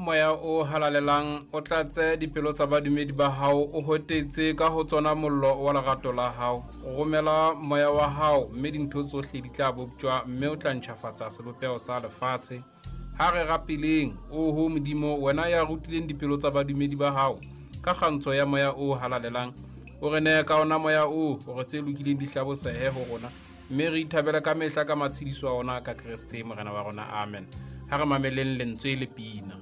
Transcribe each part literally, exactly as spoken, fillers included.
moya o halalelang o tlatse dipelo tsa badumedi ba hao o hotetse ka ho tsona mollo wa lerato la hao. Romela moya wa hao mme dintho tsohle di tla boptjwa mme o tla ntjhafatsa sebopeho sa lefatshe. Ha re rapeleng o ho Modimo, wena ya rutileng dipelo tsa badumedi ba hao ka kgantsho ya moya o halalelang, o re ne ka ona moya o hore tse lokileng di hlabosehe ho rona, mme re ithabela ka mehla ka matshediso a ona ka Kriste morena wa rona. Amen. Ha re mameleng lentswe le pina.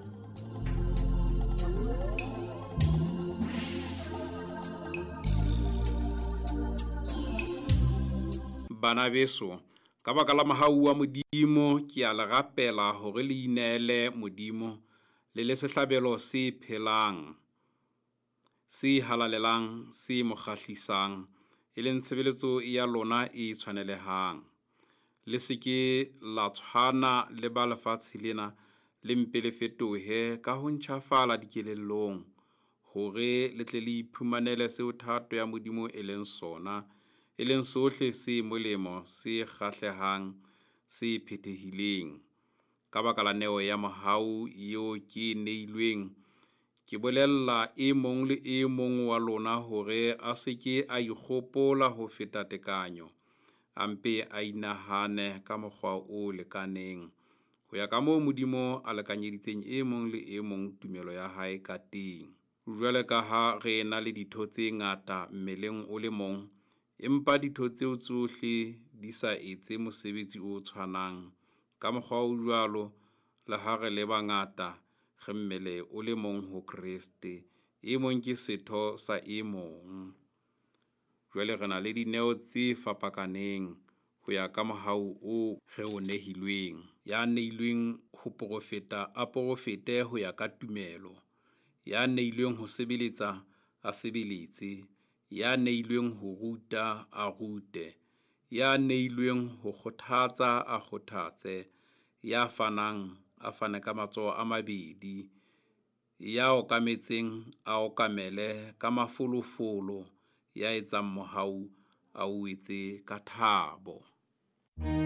Bana beso, ka baka la mahau wa Modimo ke a le rapela hore le inele Modimo le le sehlabelo se phelang, se halalelang, se mokgahlisang, e leng tshebeletso ya lona e tshwanelehang. Le seke la tshwana le ba lefatshe lena, le mpe le fetohe ka ho ntjhafala dikelellong, hore le tle le iphumanele seo thato ya Modimo e leng sona, e leng sohle se molemo, se kgahlehang, se phethehileng. Ka baka la neo ya mohau eo ke neilweng, ke bolella e mong le e mong wa lona hore a seke a ikgopola ho feta tekanyo, ampe a inahane ka mokgwa o lekaneng, ho ya ka moo Modimo a lekanyeditseng e mong le e mong tumelo ya hae ka teng. Jwale ka ha re na le ditho tse ngata mmeleng o le mong, empa ditho tseo tsohle di sa etse mosebetsi o tshwanang, ka mokgwa o jwalo le ha re le bangata re mmele o le mong ho Kriste, e mong ke setho sa e mong. Jwale re na le dineo tse fapakaneng ho ya ka mohau o re o nehilweng. Ya neilweng ho profeta a profete ho ya ka tumelo, ya neilweng ho sebeletsa a sebeletse, ya neilweng ho ruta a rute, ya neilweng ho kgothatsa a kgothatse, ya fanang a fane ka matsoho a mabedi, ya okametseng a okamele ka mafolofolo, ya etsang mohau a o etse ka thabo.